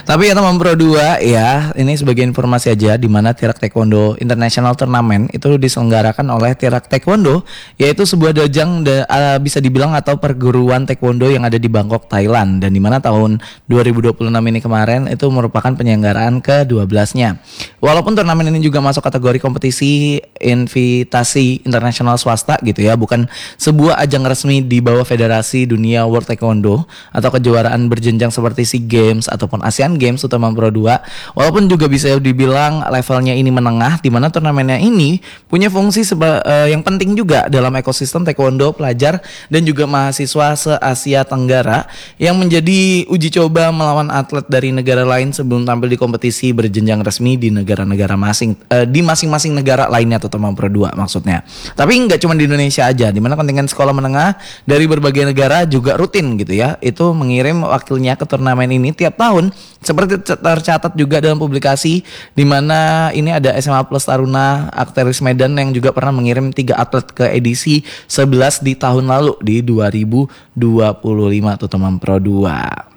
Tapi ya teman Pro 2 ya, ini sebagai informasi aja di mana Tirak Taekwondo International Tournament itu diselenggarakan oleh Tirak Taekwondo, yaitu sebuah bisa dibilang atau perguruan taekwondo yang ada di Bangkok, Thailand, dan di mana tahun 2026 ini kemarin itu merupakan penyelenggaraan ke-12-nya. Walaupun turnamen ini juga masuk kategori kompetisi invitasi internasional swasta gitu ya, bukan sebuah ajang resmi di bawah Federasi Dunia World Taekwondo atau kejuaraan berjenjang seperti SEA Games ataupun Asian Games utama Pro 2. Walaupun juga bisa dibilang levelnya ini menengah, di mana turnamennya ini punya fungsi yang penting juga dalam ekosistem taekwondo pelajar dan juga mahasiswa se-Asia Tenggara yang menjadi uji coba melawan atlet dari negara lain sebelum tampil di kompetisi berjenjang resmi di negara-negara di masing-masing negara lainnya terutama Pro 2 maksudnya. Tapi nggak cuma di Indonesia aja, di mana kontingen sekolah menengah dari berbagai negara juga rutin gitu ya, itu mengirim wakilnya ke turnamen ini tiap tahun, seperti tercatat juga dalam publikasi di mana ini ada SMA Plus Taruna Akteris Medan yang juga pernah mengirim 3 atlet ke edisi 11 di tahun lalu di 2025 tuh teman Pro 2.